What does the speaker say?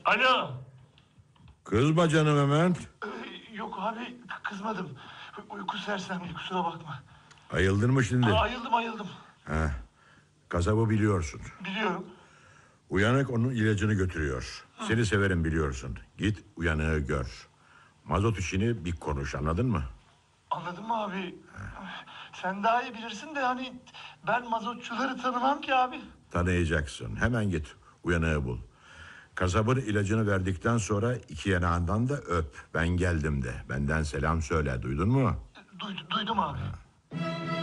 Alo. Kızma canım Mehmet. Yok abi, kızmadım. Uyku sersemdi, kusura bakma. Ayıldın mı şimdi? Ayıldım. Heh, kasabı biliyorsun. Biliyorum. Uyanık onun ilacını götürüyor. Seni severim biliyorsun. Git uyanığı gör. Mazot işini bir konuş, anladın mı? Anladın mı abi? Sen daha iyi bilirsin de hani ben mazotçuları tanımam ki abi. Tanıyacaksın. Hemen git uyanığı bul. Kasabın ilacını verdikten sonra iki yanağından da öp. Ben geldim de. Benden selam söyle, duydun mu? Duydum abi.